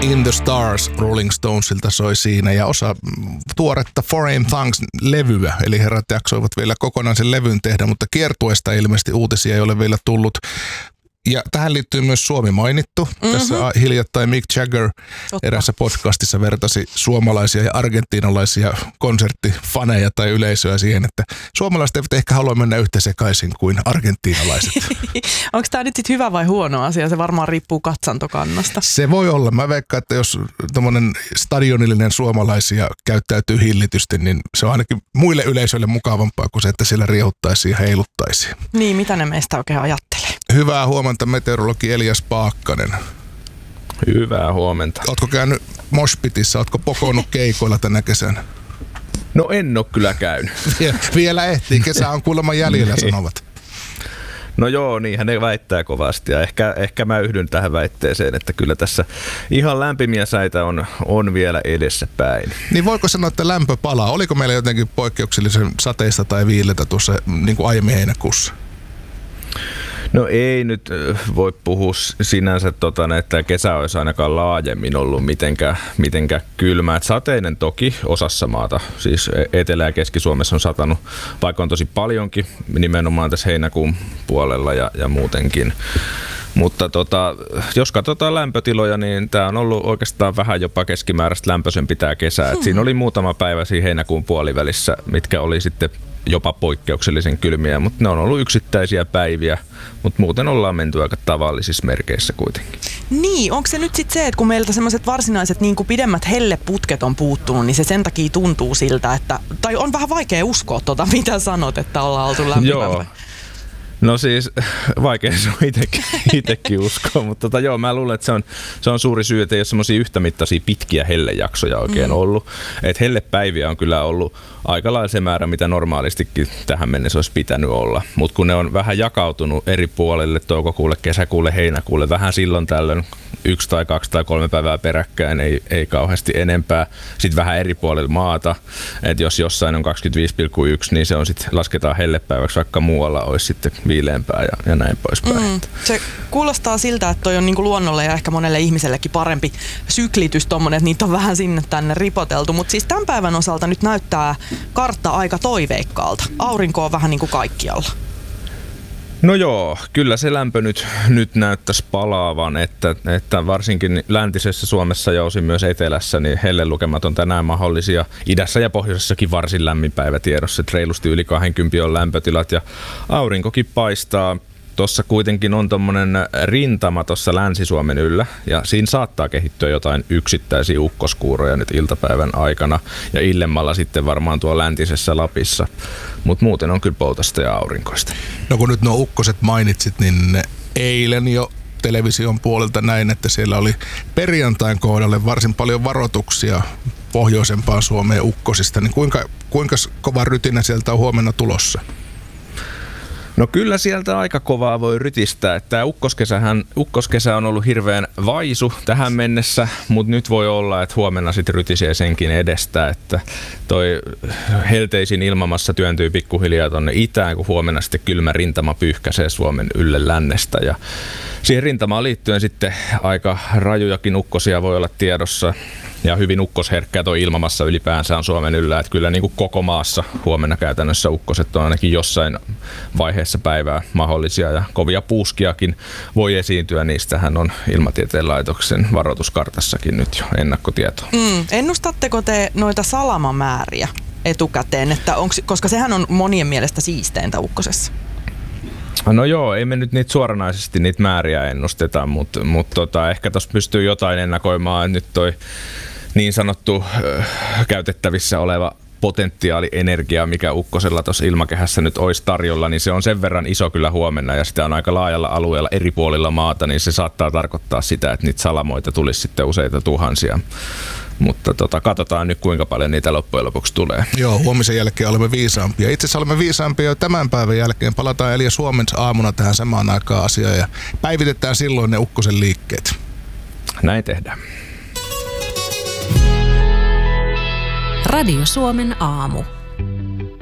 In the Stars Rolling Stonesilta soi siinä ja osa tuoretta Foreign Tongues-levyä, eli herrat jaksoivat vielä kokonaan sen levyn tehdä, mutta kiertueesta ilmeisesti uutisia ei ole vielä tullut. Ja tähän liittyy myös Suomi mainittu. Tässä hiljattain Mick Jagger erässä podcastissa vertasi suomalaisia ja argentiinalaisia konserttifaneja tai yleisöä siihen, että suomalaiset eivät ehkä halua mennä yhtä sekaisin kuin argentiinalaiset. Onko tämä nyt sitten hyvä vai huono asia? Se varmaan riippuu katsantokannasta. Se voi olla. Mä veikkaan, että jos tommonen stadionillinen suomalaisia käyttäytyy hillitysti, niin se on ainakin muille yleisöille mukavampaa kuin se, että siellä riehuttaisiin ja heiluttaisiin. Niin, mitä ne meistä oikein ajattelee? Hyvää huomenta, meteorologi Elias Paakkanen. Hyvää huomenta. Ootko käynyt Moshpitissä? Ootko pokonnut keikoilla tänä kesänä? No en ole kyllä käynyt. Vielä ehtii. Kesä on kuulemma jäljellä, sanovat. No joo, niinhän ne väittää kovasti ja ehkä mä yhdyn tähän väitteeseen, että kyllä tässä ihan lämpimiä säitä on vielä edessä päin. Niin voiko sanoa, että lämpö palaa? Oliko meillä jotenkin poikkeuksellisen sateista tai viileitä tuossa niin kuin aiemmin heinäkuussa? No ei nyt voi puhua sinänsä, että kesä olisi ainakaan laajemmin ollut mitenkään kylmää. Sateinen toki osassa maata, siis Etelä- ja Keski-Suomessa on satanut, vaikka on tosi paljonkin, nimenomaan tässä heinäkuun puolella ja muutenkin. Mutta jos katsotaan lämpötiloja, niin tämä on ollut oikeastaan vähän jopa keskimääräistä lämpöisempi tämä kesä. Et siinä oli muutama päivä siinä heinäkuun puolivälissä, mitkä oli sitten jopa poikkeuksellisen kylmiä, mutta ne on ollut yksittäisiä päiviä, mutta muuten ollaan menty aika tavallisissa merkeissä kuitenkin. Niin, onko se nyt sitten se, että kun meiltä semmoiset varsinaiset niin kuin pidemmät helleputket on puuttunut, niin se sen takia tuntuu siltä, että, tai on vähän vaikea uskoa mitä sanot, että ollaan oltu lämpimämpää. No siis vaikea se on itsekin uskoa, mutta joo, mä luulen, että se on suuri syy, että ei ole semmoisia yhtämittaisia pitkiä hellejaksoja oikein ollut. Että hellepäiviä on kyllä ollut aika lailla se määrä, mitä normaalistikin tähän mennessä olisi pitänyt olla. Mutta kun ne on vähän jakautunut eri puolille, toukokuulle, kesäkuulle, heinäkuulle, vähän silloin tällöin 1 tai 2 tai 3 päivää peräkkäin, ei kauheasti enempää. Sitten vähän eri puolilla maata, että jos jossain on 25,1, niin se on sitten lasketaan hellepäiväksi, vaikka muualla olisi sitten viileämpää ja näin poispäin. Se kuulostaa siltä, että toi on niinku luonnolle ja ehkä monelle ihmisellekin parempi syklitys tommonen, että niitä on vähän sinne tänne ripoteltu. Mutta siis tämän päivän osalta nyt näyttää kartta aika toiveikkaalta. Aurinko on vähän niin kuin kaikkialla. No joo, kyllä se lämpö nyt näyttäisi palaavan, että varsinkin läntisessä Suomessa ja osin myös etelässä, niin hellelukemat on tänään mahdollisia. Idässä ja pohjoisessakin varsin lämmin päivä tiedossa, että reilusti yli 20 on lämpötilat ja aurinkokin paistaa. Tuossa kuitenkin on tommonen rintama tuossa Länsi-Suomen yllä ja siinä saattaa kehittyä jotain yksittäisiä ukkoskuuroja nyt iltapäivän aikana ja illemmalla sitten varmaan tuo läntisessä Lapissa, mutta muuten on kyllä poutasta ja aurinkoista. No kun nyt nuo ukkoset mainitsit, niin eilen jo television puolelta näin, että siellä oli perjantain kohdalle varsin paljon varoituksia pohjoisempaan Suomeen ukkosista, niin kuinka kova rytinä sieltä on huomenna tulossa? No kyllä sieltä aika kovaa voi rytistää. Tämä ukkoskesä on ollut hirveän vaisu tähän mennessä, mutta nyt voi olla, että huomenna sitten rytisee senkin edestä, että toi helteisin ilmamassa työntyy pikkuhiljaa tonne itään, kun huomenna sitten kylmä rintama pyyhkäisee Suomen ylle lännestä ja siihen rintamaan liittyen sitten aika rajujakin ukkosia voi olla tiedossa. Ja hyvin ukkosherkkää tuo ilmamassa ylipäänsä on Suomen yllä, että kyllä niin kuin koko maassa huomenna käytännössä ukkoset on ainakin jossain vaiheessa päivää mahdollisia ja kovia puuskiakin voi esiintyä. Niistähän on Ilmatieteen laitoksen varoituskartassakin nyt jo ennakkotietoa. Ennustatteko te noita salamamääriä etukäteen, että koska sehän on monien mielestä siisteintä ukkosessa? No joo, ei me nyt niitä suoranaisesti niitä määriä ennusteta, mutta ehkä tuossa pystyy jotain ennakoimaan, että nyt toi niin sanottu käytettävissä oleva potentiaalienergia, mikä ukkosella tuossa ilmakehässä nyt olisi tarjolla, niin se on sen verran iso kyllä huomenna ja sitä on aika laajalla alueella eri puolilla maata, niin se saattaa tarkoittaa sitä, että niitä salamoita tulisi sitten useita tuhansia. Mutta katsotaan nyt, kuinka paljon niitä loppujen lopuksi tulee. Joo, huomisen jälkeen olemme viisaampia. Itse asiassa olemme viisaampia jo tämän päivän jälkeen. Palataan Elias huomenna aamuna tähän samaan aikaan asiaan ja päivitetään silloin ne ukkosen liikkeet. Näin tehdään. Radio Suomen aamu.